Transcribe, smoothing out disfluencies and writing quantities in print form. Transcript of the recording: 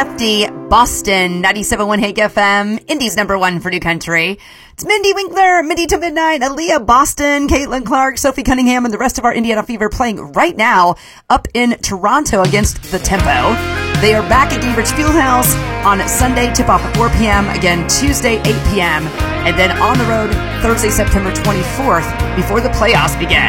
Lefty, Boston, 97.1 Hake FM, Indy's #1 for New Country. It's Mindy Winkler, Mindy to Midnight, Aaliyah, Boston, Caitlin Clark, Sophie Cunningham, and the rest of our Indiana Fever playing right now up in Toronto against the Tempo. They are back at Gainbridge Fieldhouse on Sunday, tip-off at 4 p.m., again Tuesday, 8 p.m., and then on the road Thursday, September 24th, before the playoffs begin.